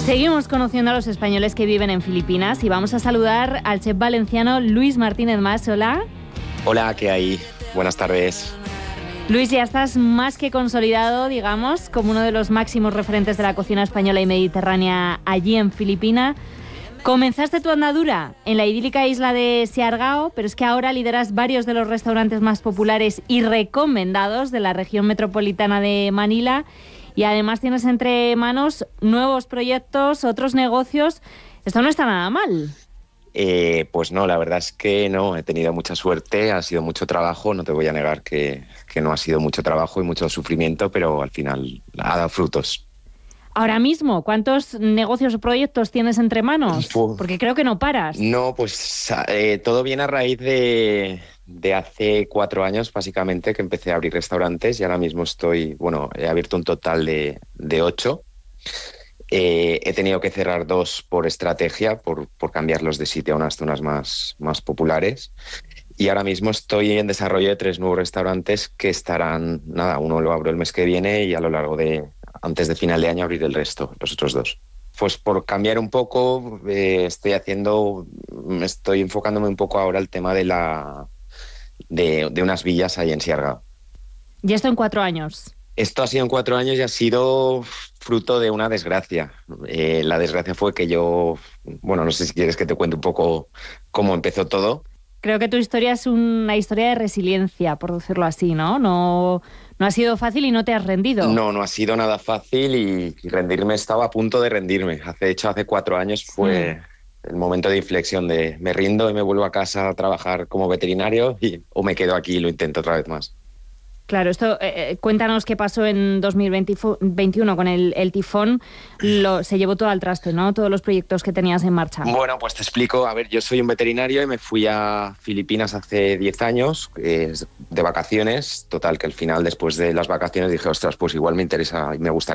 Seguimos conociendo a los españoles que viven en Filipinas y vamos a saludar al chef valenciano Luis Martínez Mas. Hola. Hola, ¿qué hay? Buenas tardes. Luis, ya estás más que consolidado, digamos, como uno de los máximos referentes de la cocina española y mediterránea allí en Filipinas. Comenzaste tu andadura en la idílica isla de Siargao, pero es que ahora lideras varios de los restaurantes más populares y recomendados de la región metropolitana de Manila. Y además tienes entre manos nuevos proyectos, otros negocios. Esto no está nada mal. Pues no, la verdad es que no, he tenido mucha suerte, ha sido mucho trabajo, no te voy a negar que no ha sido mucho trabajo y mucho sufrimiento, pero al final ha dado frutos. Ahora mismo, ¿cuántos negocios o proyectos tienes entre manos? Porque creo que no paras. No, pues todo viene a raíz de hace 4 años, básicamente, que empecé a abrir restaurantes y ahora mismo he abierto un total de 8. He tenido que cerrar 2 por estrategia, por cambiarlos de sitio a unas zonas más populares. Y ahora mismo estoy en desarrollo de 3 nuevos restaurantes que estarán, uno lo abro el mes que viene y a lo largo antes de final de año abrir el resto, los otros 2. Pues por cambiar un poco, estoy enfocándome un poco ahora al tema de unas villas ahí en Siargao. ¿Y esto en 4 años? Esto ha sido en 4 años y ha sido fruto de una desgracia. La desgracia fue que no sé si quieres que te cuente un poco cómo empezó todo. Creo que tu historia es una historia de resiliencia, por decirlo así, ¿no? No ha sido fácil y no te has rendido. No ha sido nada fácil y rendirme, estaba a punto de rendirme. Hace 4 años fue el momento de inflexión de me rindo y me vuelvo a casa a trabajar como veterinario o me quedo aquí y lo intento otra vez más. Claro, esto cuéntanos qué pasó en 2021 con el tifón. Se llevó todo al traste, ¿no? Todos los proyectos que tenías en marcha. Bueno, pues te explico. A ver, yo soy un veterinario y me fui a Filipinas hace 10 años de vacaciones. Total, que al final, después de las vacaciones, dije, ostras, pues igual me interesa y me gustaría